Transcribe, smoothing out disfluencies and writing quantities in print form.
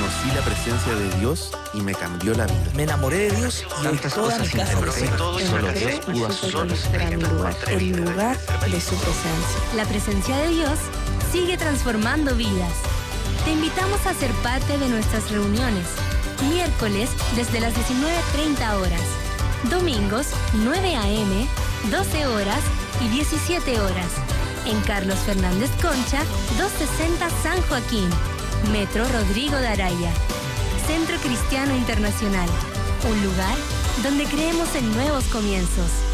Conocí la presencia de Dios y me cambió la vida. Me enamoré de Dios y hoy toda mi casa lo Probé todo y solo Dios pudo hacerlo. El lugar de su presencia. La presencia de Dios sigue transformando vidas. Te invitamos a ser parte de nuestras reuniones. Miércoles desde las 19:30 horas. Domingos 9 a.m., 12 horas y 17 horas. En Carlos Fernández Concha, 260 San Joaquín. Metro Rodrigo de Araya. Centro Cristiano Internacional. Un lugar donde creemos en nuevos comienzos.